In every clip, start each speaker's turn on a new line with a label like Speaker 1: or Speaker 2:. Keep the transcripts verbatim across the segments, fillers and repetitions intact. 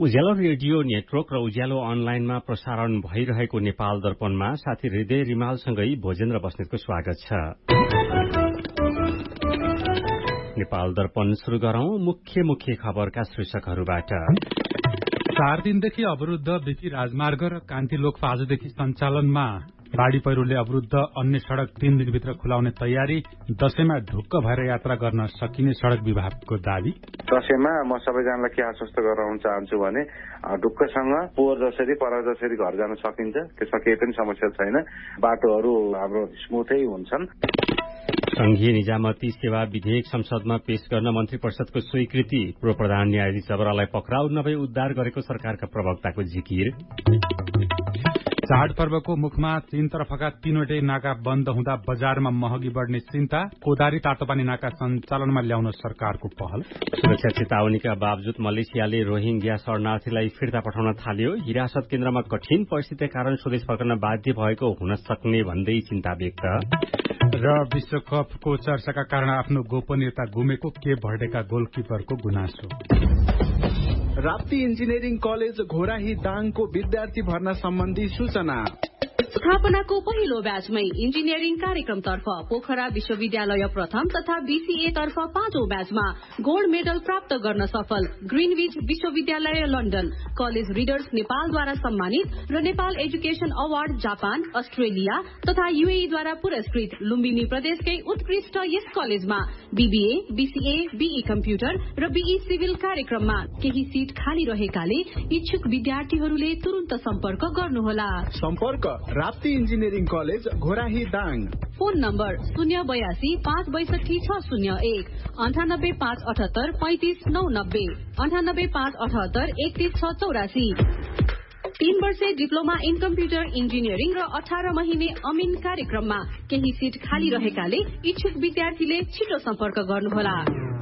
Speaker 1: उज्यालो radio network र उज्यालो अनलाइनमा प्रसारण भइरहेको नेपाल दर्पणमा साथी हृदय रिमालसँगै भोजेन्द्र बस्नेतको स्वागत छ। नेपाल दर्पण शुरू गरौं मुख्य मुख्य खबरका शीर्षकहरूबाट।
Speaker 2: चार दिनदेखि अवरुद्ध बीपी राजमार्ग र कान्ति लोकपा आजदेखि सञ्चालनमा। बाढ़ी पहिरोले अवरुद्ध अन्य सड़क तीन दिनभित्र खुलाउने तयारी। दशैंमा ढुक्क भएर यात्रा गर्न सकिने सड़क विभागको दावी।
Speaker 3: दशैंमा म सबैजनालाई के आश्वस्त गराउन चाहन्छु भने ढुक्कसँग पोहोर जसरी पर जसरी घर जान सकिन्छ, त्यसमा केही पनि समस्या छैन। बाटोहरू हाम्रो स्मुथै हुन्छन्।
Speaker 1: संघीय निजामती सेवा विधेयक संसदमा पेश गर्न मन्त्री परिषदको स्वीकृति। पूर्व प्रधान न्यायाधीश जबरालाई पक्राउ नभई उद्धार गरेको सरकारका प्रवक्ताको जिकिर।
Speaker 2: चाड पर्वको मुखमा तीन तरफका तीनवटै नाका बन्द हुँदा बजारमा महँगी बढ़ने चिन्ता। कोदारी तातोपानी नाका सञ्चालनमा ल्याउन सरकारको पहल।
Speaker 1: सुरक्षा चेतावनीका बावजुद मलेसियाले रोहिंग्या शरणार्थीलाई फिर्ता पठाउन थाल्यो। हिरासत केन्द्रमा कठिन परिस्थितिका कारण स्वदेश फर्कन बाध्य भएको हुन सक्ने भन्दै चिन्ता व्यक्त।
Speaker 2: र विश्वकपको चर्चाका कारण आफ्नो गोपनीयता गुमेको के भर्डेका गोलकिपरको गुनासो।
Speaker 4: राप्ती इन्जिनियरिङ कलेज घोराही दाङको विद्यार्थी भर्ना सम्बन्धी सूचना।
Speaker 5: स्थापनाको पहिलो ब्याचमै इन्जिनियरिङ कार्यक्रमतर्फ पोखरा विश्वविद्यालय प्रथम तथा बीसीए तर्फ पाँचौं ब्याचमा गोल्ड मेडल प्राप्त गर्न सफल ग्रीनविच विश्वविद्यालय लन्डन। कलेज रिडर्स नेपालद्वारा सम्मानित र Nepal education award Japan, Australia तथा यूएईद्वारा पुरस्कृत लुम्बिनी प्रदेशकै उत्कृष्ट यस कलेजमा बीबीए, बीसीए, बीई कम्प्युटर र बीई सिभिल कार्यक्रममा केही सीट खाली रहेकाले इच्छुक विद्यार्थीहरूले तुरन्त सम्पर्क गर्नुहोला।
Speaker 4: सम्पर्क Rapti engineering college Ghorahi Dang.
Speaker 5: Phone number शून्य बयासी पाँच बैसठी छ शून्य एक अन्ठानब्बे पाँच अठहत्तर पैंतिस नौ नब्बे अन्ठानब्बे पाँच अठहत्तर एकतीस छ चौरासी। तीन वर्षे डिप्लोमा इन कम्प्युटर इन्जिनियरिङ र अठार महिने अमिन कार्यक्रममा केही सीट खाली रहेकाले इच्छुक विद्यार्थीले छिटो सम्पर्क गर्नुहोला।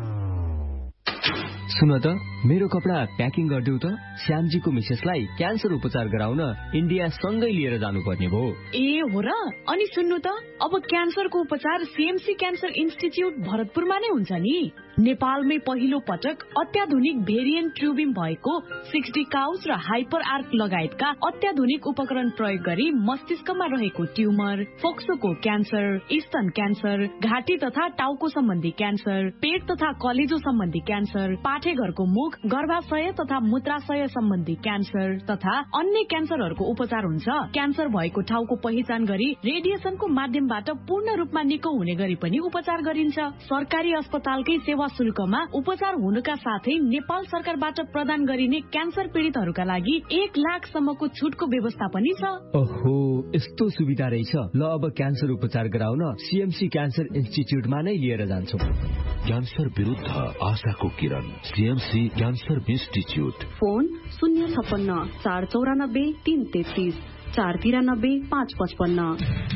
Speaker 6: सुन त मेरो कपडा प्याकिङ गरिदेऊ त। श्यामजीको मिसेसलाई क्यान्सर उपचार गराउन इन्डिया सँगै लिएर जानुपर्ने भयो।
Speaker 7: ए हो र। अनि सुन्नु त, अब क्यान्सरको उपचार सीएमसी क्यान्सर इन्स्टिच्युट भरतपुरमा नै हुन्छ नि। नेपालमै पहिलो पटक अत्याधुनिक भेरिएन्ट ट्युबिङ भएको सिक्सटी काउच र हाइपर आर्क लगायतका अत्याधुनिक उपकरण प्रयोग गरी मस्तिष्कमा रहेको ट्युमर, फोक्सोको क्यान्सर, स्तन क्यान्सर, घाँटी तथा टाउको सम्बन्धी क्यान्सर, पेट तथा कलेजो सम्बन्धी क्यान्सर, पाठेघरको मुख, गर्भाशय तथा मूत्राशय सम्बन्धी क्यान्सर तथा अन्य क्यान्सरहरूको उपचार हुन्छ। क्यान्सर भएको ठाउँको पहिचान गरी रेडिएसनको माध्यमबाट पूर्ण रूपमा निको हुने गरी पनि उपचार गरिन्छ। सरकारी अस्पतालकै सेवा शुल्कमा उपचार हुनुका साथै नेपाल सरकारबाट प्रदान गरिने क्यान्सर पीड़ितहरूका लागि एक लाखसम्मको छुटको व्यवस्था पनि छ।
Speaker 6: ओहो, यस्तो सुविधा रहेछ। ल अब क्यान्सर उपचार गराउन सीएमसी क्यान्सर इन्स्टिच्युटमा नै लिएर जान्छौ।
Speaker 8: क्यान्सर विरुद्ध आशाको किरण, सीएमसी क्यान्सर इन्स्टिच्युट।
Speaker 5: फोन शून्य छप्पन्न चार चौरानब्बे तीन तेत्तीस चार तिरानब्बे पाँच पचपन्न।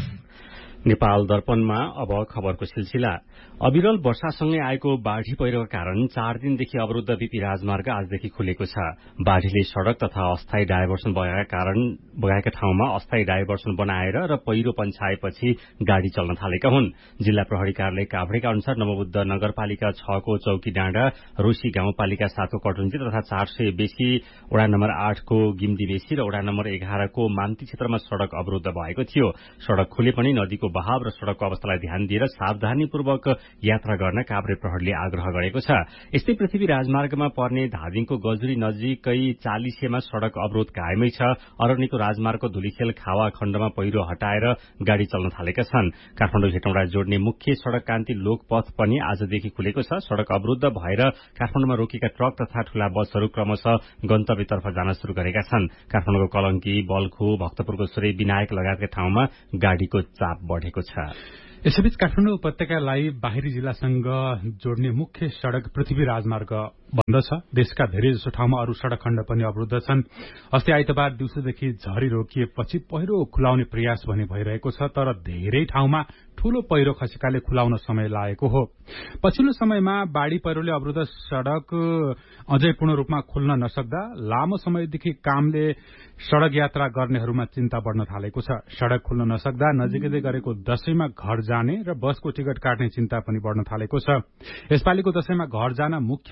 Speaker 1: नेपाल दर्पणमा अब खबरको सिलसिला। अविरल वर्षासँगै आएको बाढ़ी पहिरोका कारण चार दिनदेखि अवरुद्ध बीपी राजमार्ग आजदेखि खुलेको छ। बाढ़ीले सड़क तथा अस्थायी डाइभर्सन बगाएका कारण बगाएका ठाउँमा अस्थायी डाइभर्सन बनाएर र पहिरो पन्छाएपछि गाड़ी चल्न थालेका हुन्। जिल्ला प्रहरी कार्यालय काभ्रेका अनुसार नवबुद्ध नगरपालिका छको चौकी डाँडा, रोशी गाउँपालिका सातको कटुन्जी तथा चार सय बेसी, वडा नम्बर आठको गिम्दी बेसी र वडा नम्बर एघारको मान्ती क्षेत्रमा सड़क अवरुद्ध भएको थियो। सड़क खुले पनि नदीको बहाव र सड़कको अवस्थालाई ध्यान दिएर सावधानीपूर्वक यात्रा गर्न काभ्रे प्रहरीले आग्रह गरेको छ। यस्तै पृथ्वी राजमार्गमा पर्ने धादिङको गजुरी नजिकै चालिसेमा सड़क अवरोध कायमै छ। अरनिको राजमार्गको धुलीखेल खावा खण्डमा पहिरो हटाएर गाड़ी चल्न थालेका छन्। काठमाडौँ हेटौँडा जोड्ने मुख्य सड़क कान्ति लोकपथ पनि आजदेखि खुलेको छ। सड़क अवरुद्ध भएर काठमाडौँमा रोकेका ट्रक तथा ठूला बसहरू क्रमशः गन्तव्यतर्फ जान शुरू गरेका छन्। काठमाडौँको कलंकी, बल्खु, भक्तपुरको सूर्य विनायक लगायतका ठाउँमा गाड़ीको चाप बढ़ेको छ।
Speaker 2: यसैबीच काठमाडौँ उपत्यकालाई बाहिरी जिल्लासँग जोड्ने मुख्य सड़क पृथ्वी राजमार्ग बन्द छ। देशका धेरैजसो ठाउँमा अरू सड़क खण्ड पनि अवरुद्ध छन्। अस्ति आइतबार दिउँसोदेखि झरी रोकिएपछि पहिरो खुलाउने प्रयास भने भइरहेको छ, तर धेरै ठाउँमा ठूलो पहिरो खसेकाले खुलाउन समय लागेको हो। पछिल्लो समयमा बाढ़ी पहिरोले अवरुद्ध सड़क अझै पूर्ण रूपमा खुल्न नसक्दा लामो समयदेखि कामले सड़क यात्रा गर्नेहरूमा चिन्ता बढ़न थालेको छ। सड़क खुल्न नसक्दा नजिकै गरेको दशैंमा घर जाने र बसको टिकट काट्ने चिन्ता पनि बढ़न थालेको छ। यसपालिको दशैंमा घर जान मुख्य राजमार्ग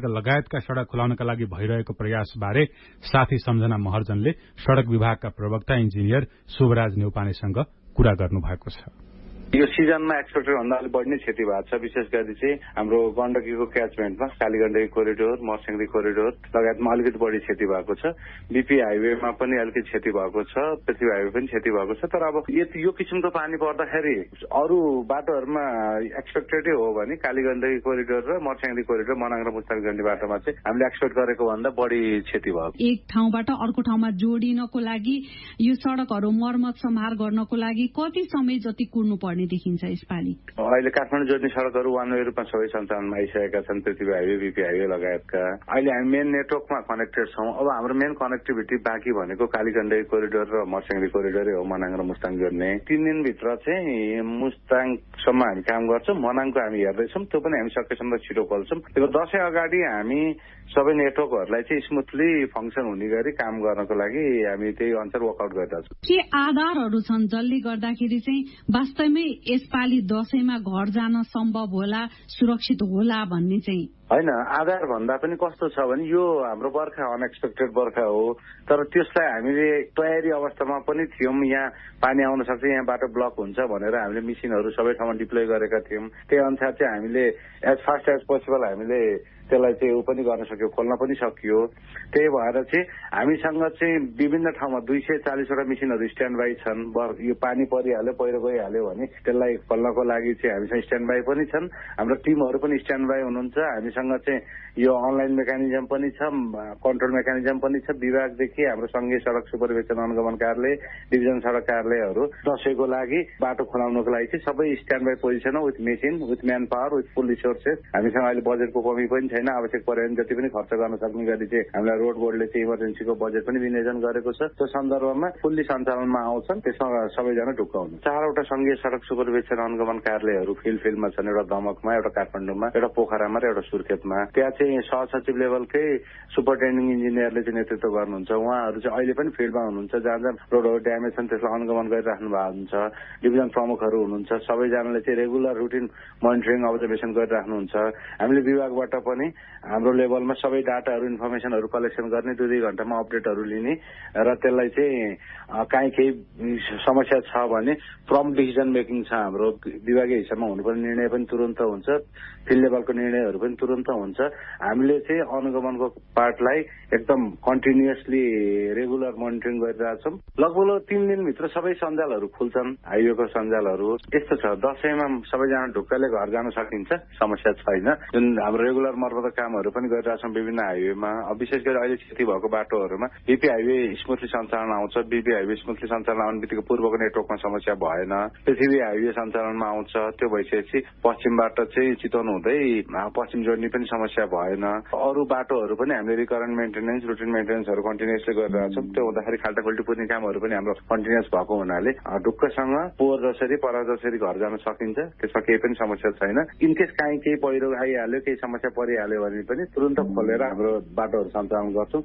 Speaker 2: लगायतका सड़क खुलाउनका लागि भइरहेको प्रयासबारे साथी सम्झना महर्जनले सड़क विभागका प्रवक्ता इन्जिनियर शुभराज नेउपानेसँग कुरा गर्नुभएको छ।
Speaker 3: यो सिजनमा एक्सपेक्टेड भन्दा अलिक बढी नै क्षति भएको छ। विशेष गरी चाहिँ हाम्रो गण्डकीको क्याचमेन्टमा कालीगण्डकी कोरिडोर, मर्स्याङदी कोरिडोर लगायतमा अलिकति बढी क्षति भएको छ। बीपी हाइवेमा पनि अलिकति क्षति भएको छ, पृथ्वी हाइवे पनि क्षति भएको छ। तर अब यो किसिमको पानी पर्दाखेरि अरू बाटोहरूमा एक्सपेक्टेडै हो भने कालीगण्डकी कोरिडोर र मर्स्याङदी कोरिडोर, मनाङ र मुस्ताङ गण्डी बाटोमा चाहिँ हामीले एक्सपेक्ट गरेको भन्दा बढी क्षति भएको।
Speaker 5: एक ठाउँबाट अर्को ठाउँमा जोडिनको लागि यो सड़कहरू मर्मत सम्हार गर्नको लागि कति समय जति कुर्नु पर्ने देखिन्छ यसपालि?
Speaker 3: अहिले काठमाडौँ जोड्ने सड़कहरू वान वे रूपमा सबै सञ्चालनमा आइसकेका छन्, पृथ्वी हाइवे, बीपी हाइवे लगायतका। अहिले हामी मेन नेटवर्कमा कनेक्टेड छौँ। अब हाम्रो मेन कनेक्टिभिटी बाँकी भनेको कालीगण्डकी कोरिडोर र मर्स्याङदी कोरिडोरै हो, मनाङ र मुस्ताङ जोड्ने। तीन दिनभित्र चाहिँ मुस्ताङसम्म हामी काम गर्छौँ, मनाङको हामी हेर्दैछौँ, त्यो पनि हामी सकेसम्म छिटो खोल्छौँ। त्यो दसैँ अगाडि हामी सबै नेटवर्कहरूलाई चाहिँ स्मुथली फङ्सन हुने गरी काम गर्नको लागि हामी त्यही अनुसार वर्कआउट गरिरहेछौँ।
Speaker 5: के आधारहरू छन् जसले गर्दाखेरि चाहिँ वास्तवमै यसपालि दशैंमा घर जान सम्भव होला, सुरक्षित होला भन्ने चाहिँ?
Speaker 3: होइन, आधार भन्दा पनि कस्तो छ भने यो हाम्रो बर्खा अनएक्सपेक्टेड बर्खा हो, तर त्यसलाई हामीले तयारी अवस्थामा पनि थियौँ। यहाँ पानी आउन सक्छ, यहाँ बाटो ब्लक हुन्छ भनेर हामीले मिसिनहरू सबै ठाउँमा डिप्लोय गरेका थियौँ। त्यही अनुसार चाहिँ हामीले एज फास्ट एज पोसिबल हामीले त्यसलाई चाहिँ ऊ पनि गर्न सक्यो, खोल्न पनि सकियो। त्यही भएर चाहिँ हामीसँग चाहिँ विभिन्न ठाउँमा दुई सय चालिसवटा मिसिनहरू स्ट्यान्ड बाई छन्। यो पानी परिहाल्यो, पहिरो गइहाल्यो भने त्यसलाई खोल्नको लागि चाहिँ हामीसँग स्ट्यान्ड बाई पनि छन्। हाम्रो टिमहरू पनि स्ट्यान्ड बाई हुनुहुन्छ। हामीसँग चाहिँ यो अनलाइन मेकानिजम पनि छ, कन्ट्रोल मेकानिजम पनि छ। विभागदेखि हाम्रो सङ्घीय सड़क सुपरभिजन अनुगमन कार्यालय, डिभिजन सड़क कार्यालयहरू दसैँको लागि बाटो खोलाउनको लागि चाहिँ सबै स्ट्यान्ड बाई पोजिसन हो, with machine, with man power, with full resources. हामीसँग अहिले बजेटको कमी पनि छैन। आवश्यक परे भने जति पनि खर्च गर्न सक्ने गरी चाहिँ हामीलाई रोड बोर्डले चाहिँ इमर्जेन्सीको बजेट पनि विनियोजन गरेको छ। त्यो सन्दर्भमा फुल्ली सञ्चालनमा आउँछन्, त्यसमा सबैजना ढुक्क हुनु। चारवटा सङ्घीय सड़क सुपरभिजन अनुगमन कार्यालयहरू फिल्ड फिल्डमा छन्। एउटा दमकमा, एउटा काठमाडौँमा, एउटा पोखरामा र एउटा सुर्खेतमा। त्यहाँ चाहिँ सहसचिव लेभलकै सुपरिन्टेन्डिङ इन्जिनियरले चाहिँ नेतृत्व गर्नुहुन्छ। उहाँहरू चाहिँ अहिले पनि फिल्डमा हुनुहुन्छ। जहाँ जहाँ रोडहरू ड्यामेज छन् त्यसलाई अनुगमन गरिराख्नु भएको हुन्छ। डिभिजन प्रमुखहरू हुनुहुन्छ। सबैजनाले चाहिँ रेगुलर रुटिन मोनिटरिङ अब्जर्भेसन गरिराख्नुहुन्छ। हामीले विभागबाट पनि हाम्रो लेभलमा सबै डाटाहरू, इन्फर्मेसनहरू कलेक्सन गर्ने, दुई दुई घण्टामा अपडेटहरू लिने र त्यसलाई चाहिँ काहीँ केही समस्या छ भने प्रम्प्ट डिसिजन मेकिङ छ। हाम्रो विभागीय हिसाबमा हुनुपर्ने निर्णय पनि तुरन्त हुन्छ, फिल्ड लेभलको निर्णयहरू पनि तुरन्त हुन्छ। हामीले चाहिँ अनुगमनको पार्टलाई एकदम कन्टिन्युअसली रेगुलर मोनिटरिङ गरिरहेछौँ। लगभग तीन दिनभित्र सबै सञ्जालहरू खुल्छन्, हाइवेको सञ्जालहरू। यस्तो छ, दसैँमा सबैजना ढुक्कले घर जान सकिन्छ, समस्या छैन। जुन हाम्रो रेगुलर मर्मत कामहरू पनि गरिरहेछौँ विभिन्न हाइवेमा। अब विशेष गरी अहिले क्षति भएको बाटोहरूमा बीपी हाइवे स्मुथली सञ्चालन आउँछ। बीपी हाइवे स्मुथली सञ्चालन आउने बित्तिकै पूर्वको नेटवर्कमा समस्या भएन। पृथ्वी हाइवे सञ्चालनमा आउँछ। त्यो भइसकेपछि पश्चिमबाट चाहिँ चितवन हुँदै पश्चिम जोड्ने पनि समस्या भएन। अरू बाटोहरू पनि हामीले रिकरेन्ट मेन्टेनेन्स, रुटिन मेन्टेनेन्सहरू कन्टिन्युअसली गरिरहेछौँ। त्यो हुँदाखेरि खाल्टाखुल्टी पुर्ने कामहरू पनि हाम्रो कन्टिन्युअस भएको हुनाले ढुक्कसँग पोहोर जसरी पर जसरी घर जान सकिन्छ, त्यसमा केही पनि समस्या छैन। इनकेस काहीँ केही पहिरो आइहाल्यो, केही समस्या परिहाल्यो भने पनि तुरन्त खोलेर हाम्रो बाटोहरू सञ्चालन गर्छौँ।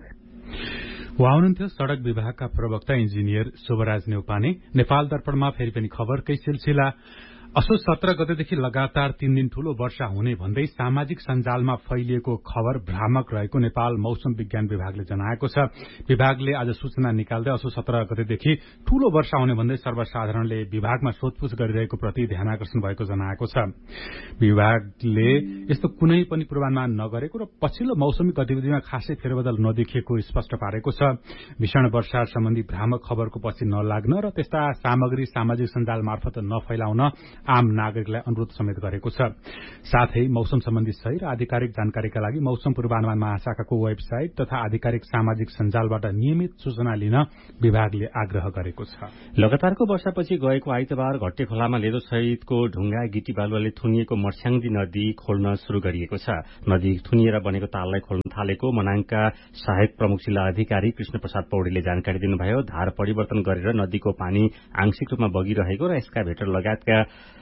Speaker 2: उहाँ हुनुहुन्थ्यो सड़क विभागका प्रवक्ता इन्जिनियर शुभराज नेउपाने। नेपाल दर्पणमा फेरि पनि खबरकै सिलसिला। असोज सत्र गतेदेखि लगातार तीन दिन ठूलो वर्षा हुने भन्दै सामाजिक सञ्जालमा फैलिएको खबर भ्रामक रहेको नेपाल मौसम विज्ञान विभागले जनाएको छ। विभागले आज सूचना निकाल्दै असोज सत्र गतेदेखि ठूलो वर्षा हुने भन्दै सर्वसाधारणले विभागमा सोधपूछ गरिरहेको प्रति ध्यानाकर्षण भएको जनाएको छ। विभागले यस्तो कुनै पनि पूर्वानुमान नगरेको र पछिल्लो मौसमी गतिविधिमा खासै फेरबदल नदेखिएको स्पष्ट पारेको छ। भीषण वर्षा सम्बन्धी भ्रामक खबरको पछि नलाग्न र त्यस्ता सामग्री सामाजिक सञ्जाल मार्फत नफैलाउन आम नागरिकलाई अनुरोध समेत गरेको छ। साथै मौसम सम्बन्धी सही र आधिकारिक जानकारीका लागि मौसम पूर्वानुमान महाशाखाको वेबसाइट तथा आधिकारिक सामाजिक सञ्जालबाट नियमित सूचना लिन विभागले आग्रह गरेको छ।
Speaker 1: लगातारको वर्षापछि गएको आइतबार घट्टे खोलामा लेदो सहितको ढुङ्गा गिटी बालुवाले थुनिएको मर्स्याङदी नदी खोल्न शुरू गरिएको छ। नदी थुनिएर बनेको ताललाई खोल्न थालेको मनाङका सहायक प्रमुख जिल्ला अधिकारी कृष्ण प्रसाद पौडेलले जानकारी दिनुभयो। धार परिवर्तन गरेर नदीको पानी आंशिक रूपमा बगिरहेको र एस्काभेटर लगायतका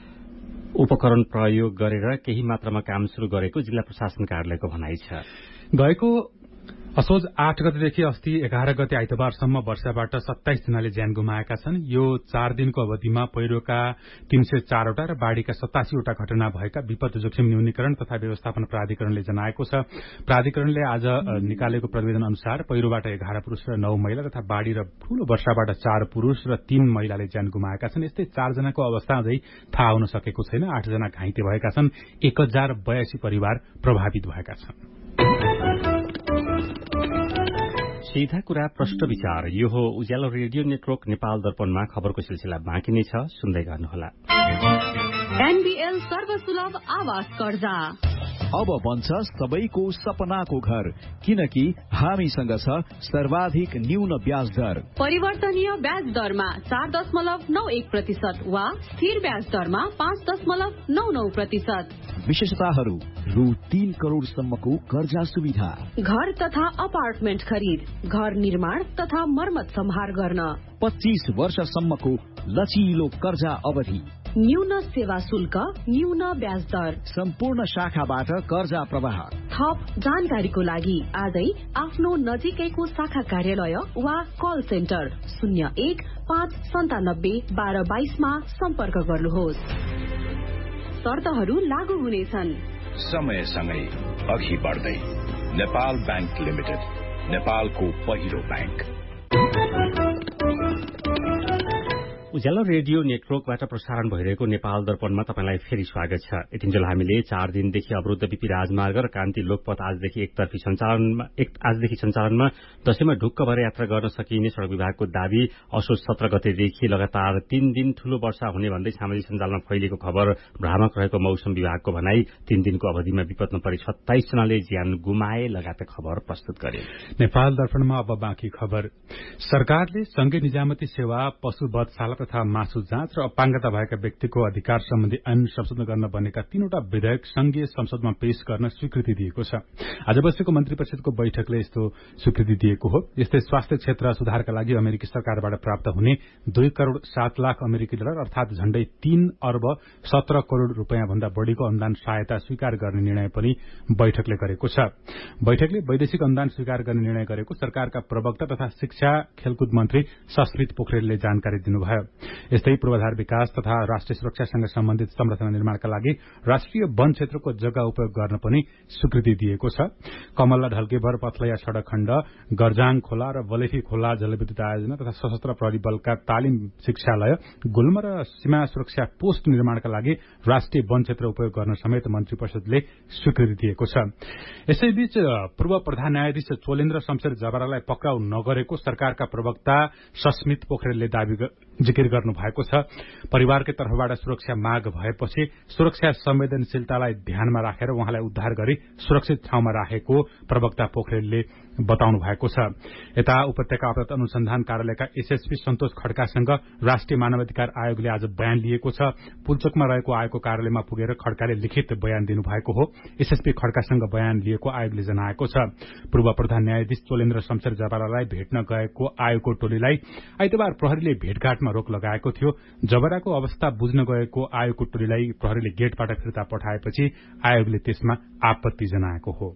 Speaker 1: उपकरण प्रयोग गरेर केही मात्रामा काम शुरू गरेको जिल्ला प्रशासन कार्यालयको भनाइ छ।
Speaker 2: गएको असोज आठ गतेदेखि अस्ति एघार गते आइतबारसम्म वर्षाबाट सत्ताइस जनाले ज्यान गुमाएका छन्। यो चार दिनको अवधिमा पहिरोका तीन सय चारवटा र बाढ़ीका सतासीवटा घटना भएका विपद जोखिम न्यूनीकरण तथा व्यवस्थापन प्राधिकरणले जनाएको छ। प्राधिकरणले आज निकालेको प्रतिवेदन अनुसार पहिरोबाट एघार पुरूष र नौ महिला तथा बाढ़ी र ठूलो वर्षाबाट चार पुरूष र तीन महिलाले ज्यान गुमाएका छन्। यस्तै चारजनाको अवस्था अझै थाहा हुन सकेको छैन। आठजना घाइते भएका छन्। एक हजार बयासी परिवार प्रभावित भएका छन्।
Speaker 1: सीधा कुरा प्रश्न विचार यो हो उज्यालो रेडियो नेटवर्क नेपाल दर्पणमा खबरको सिलसिला बाँकी नै छ, सुन्दै गर्नुहोला।
Speaker 5: एनबीएल सर्वसुलभ आवास कर्जा
Speaker 9: अब बन्छ सबैको सपनाको घर, किनकि हामीसँग छ सर्वाधिक न्यून ब्याज दर।
Speaker 5: परिवर्तनीय ब्याज दरमा चार दशमलव नौ एक प्रतिशत वा स्थिर ब्याज दरमा पाँच दशमलव नौ नौ प्रतिशत।
Speaker 9: विशेषताहरू रु तीन करोड़सम्मको कर्जा सुविधा,
Speaker 5: घर तथा अपार्टमेन्ट खरिद, घर निर्माण तथा मर्मत सम्हार गर्न,
Speaker 9: पच्चीस वर्षसम्मको लचिलो कर्जा अवधि,
Speaker 5: न्यून सेवा शुल्क, न्यून ब्याज दर,
Speaker 9: सम्पूर्ण शाखाबाट कर्जा प्रवाह।
Speaker 5: थप जानकारीको लागि आजै आफ्नो नजिकैको शाखा कार्यालय वा कल सेन्टर शून्य एक पाँच सन्तानब्बे बाह्र बाइसमा सम्पर्क गर्नुहोस्। शर्तहरू लागू हुनेछन्।
Speaker 10: समयसँगै अघि बढ्दै नेपाल बैंक लिमिटेड, नेपालको पहिलो बैंक।
Speaker 1: उज्यालो रेडियो नेटवर्कबाट प्रसारण भइरहेको नेपाल दर्पणमा तपाईंलाई फेरि स्वागत छ। यतिन्जेल हामीले चार दिनदेखि अवरुद्ध बीपी राजमार्ग र कान्ति लोकपथ आजदेखि एकतर्फी सञ्चालनमा एक आजदेखि सञ्चालनमा दशैंमा ढुक्क भएर यात्रा गर्न सकिने सड़क विभागको दावी। असोज सत्र गतेदेखि लगातार तीन दिन ठूलो वर्षा हुने भन्दै सामाजिक सञ्जालमा फैलिएको खबर भ्रामक रहेको मौसम विभागको भनाई। तीन दिनको अवधिमा विपदमा परि सत्ताइस जनाले ज्यान गुमाए लगायत खबर प्रस्तुत गरे।
Speaker 2: नेपाल दर्पणमा अब बाँकी खबर। सरकारले संघीय निजामती सेवा, पशु वधशाला तथा मासु जाँच र अपाङ्गता भएका व्यक्तिको अधिकार सम्बन्धी ऐन संशोधन गर्न बनेका तीनवटा विधेयक संघीय संसदमा पेश गर्न स्वीकृति दिएको छ। आज बसेको मन्त्री परिषदको बैठकले यस्तो स्वीकृति दिएको हो। यस्तै स्वास्थ्य क्षेत्र सुधारका लागि अमेरिकी सरकारबाट प्राप्त हुने दुई करोड़ सात लाख अमेरिकी डलर अर्थात झण्डै तीन अर्ब सत्र करोड़ रूपियाँ भन्दा बढ़ीको अनुदान सहायता स्वीकार गर्ने निर्णय पनि बैठकले गरेको छ। बैठकले वैदेशिक अनुदान स्वीकार गर्ने निर्णय गरेको सरकारका प्रवक्ता तथा शिक्षा खेलकुद मन्त्री सस्मित पोखरेलले जानकारी दिनुभयो। यस्तै पूर्वाधार विकास तथा राष्ट्रिय सुरक्षासँग सम्बन्धित संरचना निर्माणका लागि राष्ट्रिय वन क्षेत्रको जग्गा उपयोग गर्न पनि स्वीकृति दिएको छ। कमल्ला ढल्केभर पथलैया सड़क खण्ड, गर्जाङ खोला र बलेफी खोला जलविद्युत आयोजना तथा सशस्त्र प्रहरी बलका तालिम शिक्षालय, गुल्म र सीमा सुरक्षा पोस्ट निर्माणका लागि राष्ट्रिय वन क्षेत्र उपयोग गर्न समेत मन्त्री परिषदले स्वीकृति दिएको छ। यसैबीच पूर्व प्रधान न्यायाधीश चोलेन्द्र शमशेर जबरालाई पक्राउ नगरेको सरकारका प्रवक्ता सस्मित पोखरेलले दावी जिकिर गर्नु भएको छ। परिवारकै तर्फबाट सुरक्षा माग भएपछि सुरक्षा संवेदनशीलतालाई ध्यानमा राखेर उहाँलाई उद्धार गरी सुरक्षित ठाउँमा राखेको प्रवक्ता पोखरेलले बताउनु भएको छ। यता उपत्यका अपराध अनुसन्धान कार्यालयका एसएसपी सन्तोष खड्कासँग राष्ट्रिय मानवाधिकार आयोगले आज बयान लिएको छ। पुल्चोकमा रहेको आयोगको कार्यालयमा पुगेर खड्काले लिखित बयान दिनुभएको हो। एसएसपी खड्कासँग बयान लिएको आयोगले जनाएको छ। पूर्व प्रधान न्यायाधीश चोलेन्द्र शमशेर जबरालाई भेट्न गएको आयोगको टोलीलाई आइतबार प्रहरीले भेटघाटमा रोक लगाएको थियो। जबराको अवस्था बुझ्न गएको आयोगको टोलीलाई प्रहरीले गेटबाट फिर्ता पठाएपछि आयोगले त्यसमा आपत्ति जनाएको हो।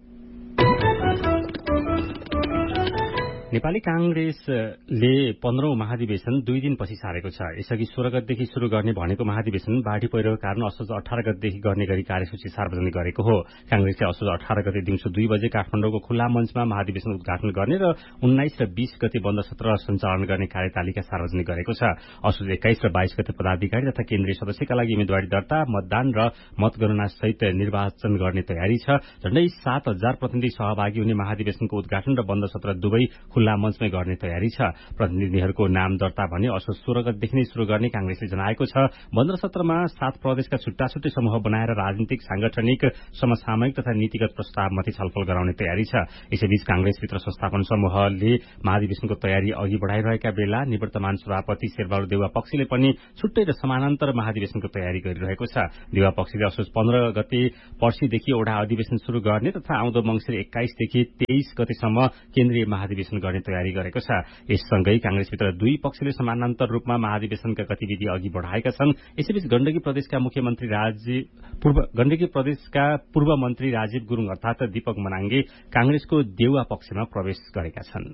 Speaker 1: नेपाली कांग्रेसले पन्ध्रौं महाधिवेशन दुई दिनपछि सारेको छ। यसअघि सोह्र गतेदेखि शुरू गर्ने भनेको महाधिवेशन बाढ़ी पहिरोको कारण असोज अठार गतेदेखि गर्ने गरी कार्यसूची सार्वजनिक गरेको हो। कांग्रेसले असोज अठार गते दिउँसो दुई बजे काठमाडौँको खुल्ला मञ्चमा महाधिवेशन उद्घाटन गर्ने र उन्नाइस र बीस गते बन्द सत्र सञ्चालन गर्ने कार्यतालिका सार्वजनिक गरेको छ। असोज एक्काइस र बाइस गते पदाधिकारी तथा केन्द्रीय सदस्यका लागि उम्मेद्वारी दर्ता, मतदान र मतगणना सहित निर्वाचन गर्ने तयारी छ। झण्डै सात हजार प्रतिनिधि सहभागी हुने महाधिवेशनको उद्घाटन र बन्द सत्र दुवै खुल्ला मञ्चमै गर्ने तयारी छ। प्रतिनिधिहरूको नाम दर्ता भने असोज सोह्र गतेदेखि नै शुरू गर्ने कांग्रेसले जनाएको छ। बन्द सत्रमा सात प्रदेशका छुट्टा छुट्टै समूह बनाएर राजनीतिक, सांगठनिक, समसामयिक तथा नीतिगत प्रस्तावमाथि छलफल गराउने तयारी छ। यसैबीच कांग्रेसभित्र संस्थापन समूहले महाधिवेशनको तयारी अघि बढ़ाइरहेका बेला निवर्तमान सभापति शेरबहादुर देउवा पक्षले पनि छुट्टै र समानान्तर महाधिवेशनको तयारी गरिरहेको छ। देउवा पक्षले असोज पन्ध्र गते पर्सीदेखि एउटा अधिवेशन शुरू गर्ने तथा आउँदो मंसिर एक्काइसदेखि तेइस गतेसम्म केन्द्रीय महाधिवेशन गर्ने गर्ने तयारी गरेको छ। यससँगै कांग्रेसभित्र दुई पक्षले समानान्तर रूपमा महाधिवेशनका गतिविधि अघि बढ़ाएका छन्। यसैबीच गण्डकी प्रदेशका मुख्यमन्त्री राजीव पूर्व गण्डकी प्रदेशका पूर्व मन्त्री राजीव गुरुङ अर्थात दीपक मनाङ्गे कांग्रेसको देउवा पक्षमा प्रवेश गरेका छन्।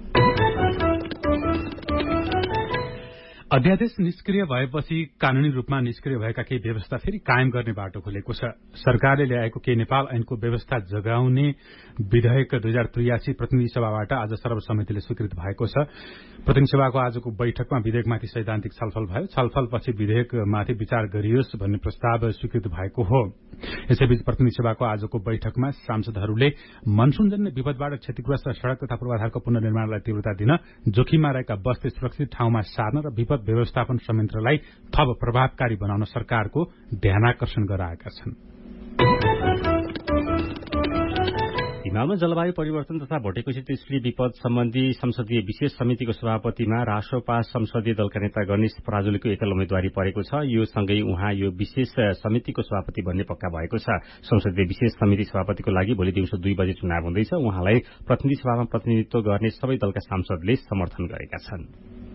Speaker 2: अध्यादेश निष्क्रिय भएपछि कानूनी रूपमा निष्क्रिय भएका केही व्यवस्था फेरि कायम गर्ने बाटो खुलेको छ। सरकारले ल्याएको के नेपाल ऐनको व्यवस्था जगाउने विधेयक दुई हजार त्रियासी प्रतिनिधि सभाबाट आज सर्वसम्मतिले स्वीकृत भएको छ। प्रतिनिधि सभाको आजको बैठकमा विधेयकमाथि सैद्धान्तिक छलफल भयो। छलफलपछि विधेयकमाथि विचार गरियोस् भन्ने प्रस्ताव स्वीकृत भएको हो। यसैबीच प्रतिनिधि सभाको आजको बैठकमा सांसदहरूले मनसूनजन्य विपदबाट क्षतिग्रस्त सड़क तथा पूर्वाधारको पुनर्निर्माणलाई तीव्रता दिन, जोखिममा रहेका बस्ती सुरक्षित ठाउँमा सार्न र विपद व्यवस्थापन संयन्त्रलाई थप प्रभावकारी बनाउन सरकारको ध्यानाकर्षण गराएका छन्।
Speaker 1: हिमालमा जलवायु परिवर्तन तथा भोटेकोशी त्रिशुली विपद सम्बन्धी संसदीय विशेष समितिको सभापतिमा राष्ट्रपा संसदीय दलका नेता गणेश पराजुलीको एकल उम्मेद्वारी परेको छ। यो सँगै उहाँ यो विशेष समितिको सभापति बन्ने पक्का भएको छ। संसदीय विशेष समिति सभापतिको लागि भोलि दिउँसो दुई बजे चुनाव हुँदैछ। उहाँलाई प्रतिनिधि सभामा प्रतिनिधित्व गर्ने सबै दलका सांसदले समर्थन गरेका छन्।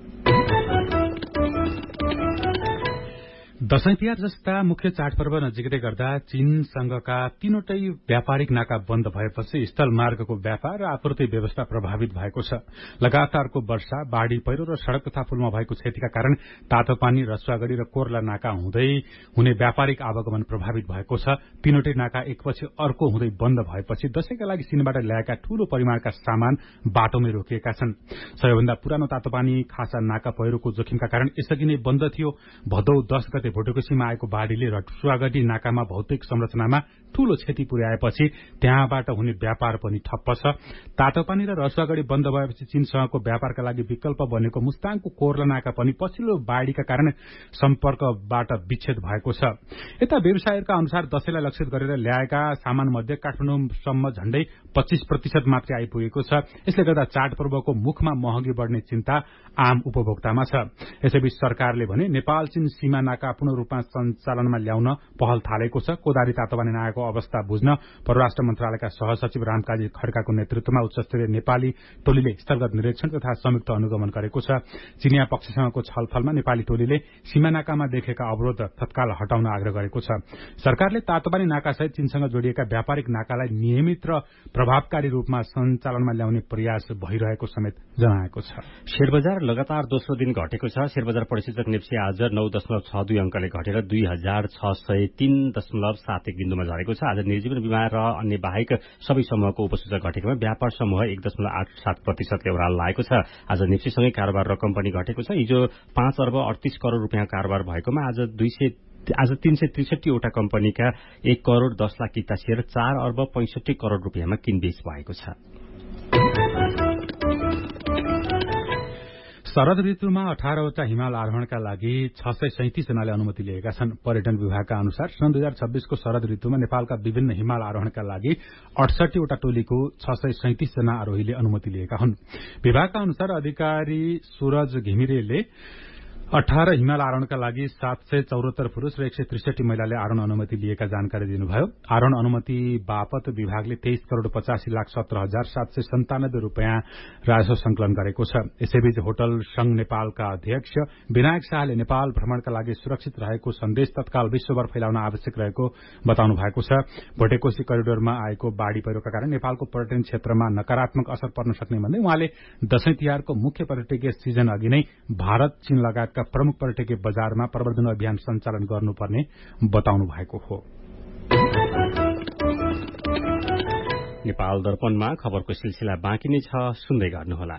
Speaker 2: दशैं तिहार जस्ता मुख्य चाडपर्व नजिकै गर्दा चीनसँगका तीनवटै व्यापारिक नाका बन्द भएपछि स्थल मार्गको व्यापार र आपूर्ति व्यवस्था प्रभावित भएको छ। लगातारको वर्षा, बाढ़ी पहिरो र सड़क तथा पुलमा भएको क्षतिका कारण तातोपानी, रसुवागढ़ी र कोर्ला नाका हुँदै हुने व्यापारिक आवागमन प्रभावित भएको छ। तीनवटै नाका एकपछि अर्को हुँदै बन्द भएपछि दशैंका लागि चीनबाट ल्याएका ठूलो परिमाणका सामान बाटोमै रोकिएका छन्। सबैभन्दा पुरानो तातोपानी खासा नाका पहिरोको जोखिमका कारण यसअघि नै बन्द थियो। भदौ दश गते भोटेकोशीमा आएको बाढ़ीले रसुवागढ़ी नाकामा भौतिक संरचनामा ठूलो क्षति पुर्याएपछि त्यहाँबाट हुने व्यापार पनि ठप्प छ। तातोपानी र रसुवागढ़ी बन्द भएपछि चीनसँगको व्यापारका लागि विकल्प बनेको मुस्ताङको कोर्ला नाका पनि पछिल्लो बाढ़ीका कारण सम्पर्कबाट विच्छेद भएको छ। यता व्यवसायीहरूका अनुसार दशैंलाई लक्षित गरेर ल्याएका सामान मध्ये काठमाडौँसम्म झण्डै पच्चीस प्रतिशत मात्रै आइपुगेको छ। यसले गर्दा चाडपर्वको मुखमा महँगी बढ्ने चिन्ता आम उपभोक्तामा छ। यसैबीच सरकारले भने नेपाल चीन सीमा नाका पूर्ण रूपमा सञ्चालनमा ल्याउन पहल थालेको छ। कोदारी तातोपानी नाकाको अवस्था बुझ्न परराष्ट्र मन्त्रालयका सहसचिव रामकाजी खड्काको नेतृत्वमा उच्चस्तरीय नेपाली टोलीले स्थलगत निरीक्षण तथा संयुक्त अनुगमन गरेको छ। चिनिया पक्षसँगको छलफलमा नेपाली टोलीले सीमा नाकामा देखेका अवरोध तत्काल हटाउन आग्रह गरेको छ। सरकारले तातोपानी नाकासहित चीनसँग जोडिएका व्यापारिक नाकालाई नियमित र प्रभावकारी रूपमा सञ्चालनमा ल्याउने प्रयास भइरहेको समेत जनाएको छ।
Speaker 1: शेयरबजार लगातार दोस्रो दिन घटेको छ। शेयरबजार परिसूचक नेप्सी आज नौ दशमलव छ दुई अंकले घटेर दुई हजार छ सय तीन दशमलव सात एक बिन्दुमा झरेको छ। आज निर्जीवन बीमा र अन्य बाहेक सबै समूहको उपसूचक घटेकोमा व्यापार समूह एक दशमलव आठ सात प्रतिशतले ओह्रालो लागेको छ। आज नेप्सीसँगै कारोबार रकम पनि घटेको छ। हिजो पाँच अर्ब अडतीस करोड़ रूपियाँ कारोबार भएकोमा आज दुई सय आज तीन सय त्रिसठीवटा कम्पनीका एक करोड़ दस लाख किता शेयर चार अर्ब पैंसठी करोड़ रूपियाँमा किनबेच भएको छ।
Speaker 2: शरद ऋतुमा अठारवटा हिमाल आरोहणका लागि छ सय सैंतिस जनाले अनुमति लिएका छन्। पर्यटन विभागका अनुसार सन् दुई हजार छब्बीसको शरद ऋतुमा नेपालका विभिन्न हिमाल आरोहणका लागि अडसठीवटा टोलीको छ सय सैंतिस जना आरोहीले अनुमति लिएका हुन्। विभागका अनुसार अधिकारी सूरज घिमिरेले अठारह हिमाल आरोहणका लागि सात सय चौरात्तर पुरूष र एक सय त्रिसठी महिलाले आरोहण अनुमति लिएका जानकारी दिनुभयो। आरोहण अनुमति बापत विभागले तेइस करोड़ पचासी लाख सत्र हजार सात सय सन्तानब्बे रूपियाँ राजस्व संकलन गरेको छ। यसैबीच होटल संघ नेपालका अध्यक्ष विनायक शाहले नेपाल भ्रमणका लागि सुरक्षित रहेको सन्देश तत्काल विश्वभर फैलाउन आवश्यक रहेको बताउनु भएको छ। भोटेकोशी करिडोरमा आएको बाढ़ी पहिरोका कारण नेपालको पर्यटन क्षेत्रमा नकारात्मक असर पर्न सक्ने भन्दै उहाँले दशैं तिहारको मुख्य पर्यटकीय सिजन अघि नै भारत चीन लगायत प्रमुख पर्यटकीय बजारमा प्रवर्धन अभियान सञ्चालन गर्नुपर्ने बताउनु भएको हो।
Speaker 1: नेपाल दर्पणमा खबरको सिलसिला बाँकी नै छ, सुन्दै गर्नुहोला।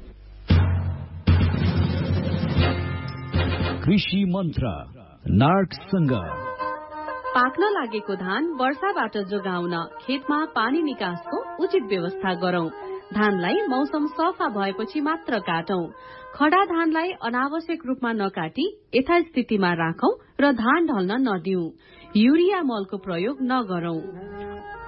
Speaker 9: कृषि मन्त्र नार्कसँग
Speaker 5: पाक्न लागेको धान वर्षाबाट जोगाउन खेतमा पानी निकासको उचित व्यवस्था गरौं। धानलाई मौसम सफा भएपछि मात्र काटौं। खडा धानलाई अनावश्यक रूपमा नकाटी यथास्थितिमा राखौं र धान ढल्न नदिऊ। युरिया मलको प्रयोग नगरौं।